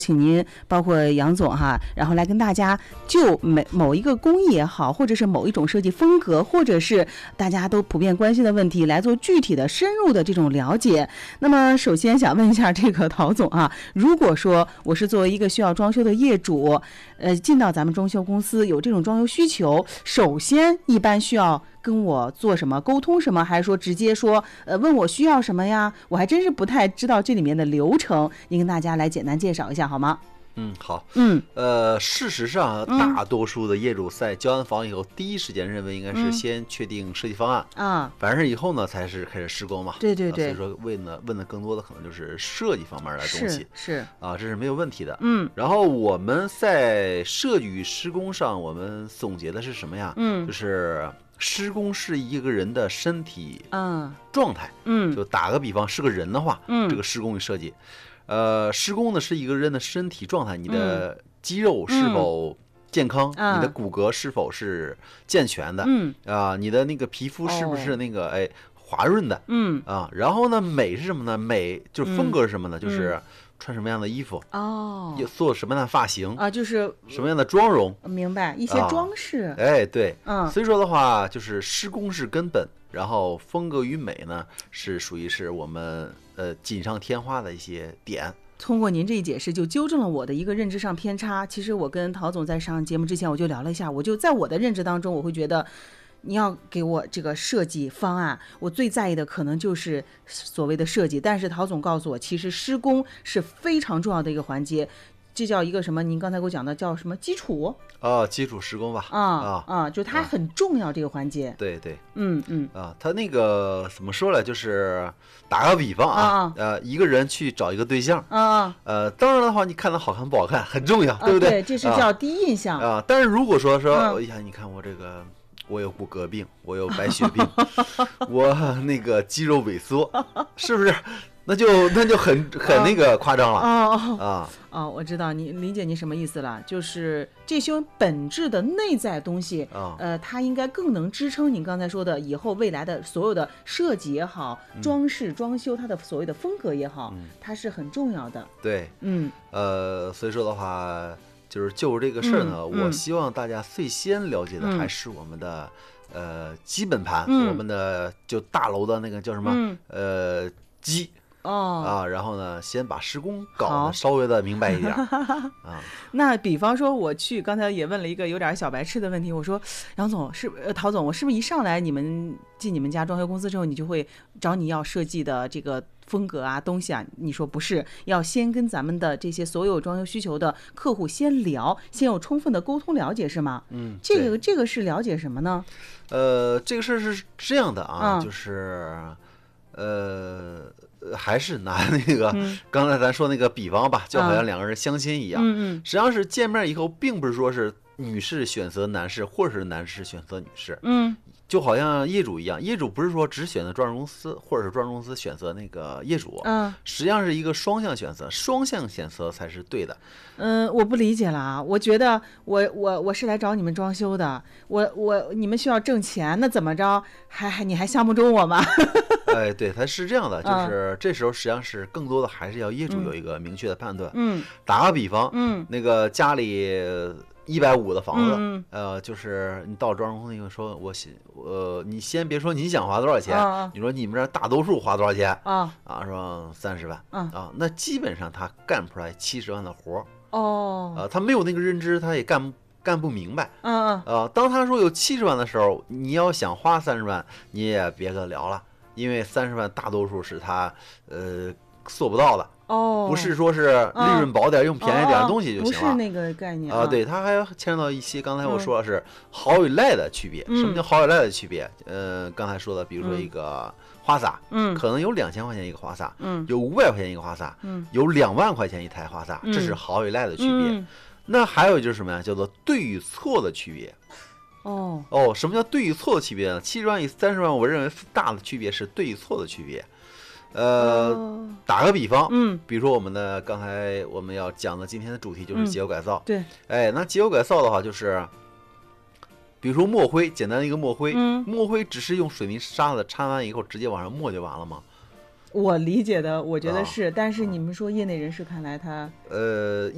请您包括杨总哈，然后来跟大家就某一个工艺也好，或者是某一种设计风格，或者是大家都普遍关心的问题，来做具体的深入的这种了解。那么首先想问一下这个陶总啊，如果说我是作为一个需要装修的业主，进到咱们装修公司有这种装修需求，首先一般需要跟我做什么沟通什么，还是说直接说问我需要什么呀？我还真是不太知道这里面的流程，您跟大家来简单介绍一下好吗？ 好。事实上，大多数的业主在交完房以后，第一时间认为应该是先确定设计方案啊，完事以后呢，才是开始施工嘛。 对对对。 所以说，问的更多的可能就是设计方面的东西， 是啊，这是没有问题的。然后我们在设计与施工上，我们总结的是什么呀？就是施工是一个人的身体状态。就打个比方，是个人的话，这个施工与设计。施工呢是一个人的身体状态，你的肌肉是否健康，你的骨骼是否是健全的，你的那个皮肤是不是那个滑润的，然后呢，美是什么呢？美就是风格是什么呢？就是穿什么样的衣服做什么样的发型啊， 就是什么样的妆容， 明白一些装饰。 对，所以说的话，就是施工是根本，然后风格与美呢是属于是我们锦上添花的一些点。 通过您这一解释，就纠正了我的一个认知上偏差。其实我跟陶总在上节目之前，我就聊了一下，我就在我的认知当中，我会觉得你要给我这个设计方案，我最在意的可能就是所谓的设计。但是陶总告诉我，其实施工是非常重要的一个环节。这叫一个什么？您刚才给我讲的叫什么基础？ 基础施工吧。 就它很重要这个环节。 对对，他那个怎么说呢？就是打个比方一个人去找一个对象当然的话，你看他好看不好看很重要，对不对？ 对，这是叫第一印象但是如果说哎呀，你看我这个。我有骨骼病，我有白血病，我那个肌肉萎缩，是不是？那就很那个夸张了我知道你理解你什么意思了，就是这些本质的内在东西它应该更能支撑你刚才说的以后未来的所有的设计也好，装饰装修它的所谓的风格也好，它是很重要的。 对，所以说的话。就这个事儿呢，我希望大家最先了解的还是我们的基本盘，我们的就大楼的那个叫什么基然后呢，先把施工搞得稍微的明白一点那比方说我去，刚才也问了一个有点小白痴的问题，我说杨总陶总，我是不是一上来你们进你们家装修公司之后，你就会找你要设计的这个风格东西你说不是，要先跟咱们的这些所有装修需求的客户先聊，先有充分的沟通了解，是吗？这个是了解什么呢？ 这个事儿是这样的就是还是拿那个刚才咱说那个比方吧，就好像两个人相亲一样，实际上是见面以后，并不是说是女士选择男士，或者是男士选择女士，就好像业主一样，业主不是说只选择装饰公司，或者是装饰公司选择那个业主，实际上是一个双向选择，双向选择才是对的。 我不理解了我觉得我是来找你们装修的，你们需要挣钱，那怎么着你还相不中我吗？ 对，它是这样的，就是这时候实际上是更多的还是要业主有一个明确的判断。打个比方，那个家里150的房子，就是你到装修公司说，你先别说你想花多少钱，你说你们这大多数花多少钱说30万那基本上他干不出来70万的活他没有那个认知，他也干不明白。当他说有70万的时候，你要想花30万，你也别跟他聊了，因为30万大多数是他做不到的。不是说是利润薄点，用便宜点的东西就行了， 不是那个概念对，它还牵扯到一些刚才我说的是好与赖的区别。什么叫好与赖的区别？刚才说的，比如说一个花洒，可能有2000块钱一个花洒，有500块钱一个花洒，有2万块钱一台花洒，这是好与赖的区别。那还有就是什么呀？叫做对与错的区别。什么叫对与错的区别呢？70万与30万，我认为大的区别是对与错的区别。打个比方，比如说刚才我们要讲的今天的主题就是结构改造。 对， 那结构改造的话，就是比如说墨灰，简单的一个墨灰，墨灰只是用水泥沙子掺完以后直接往上抹就完了吗？ 我理解的，我觉得是，但是你们说业内人士看来他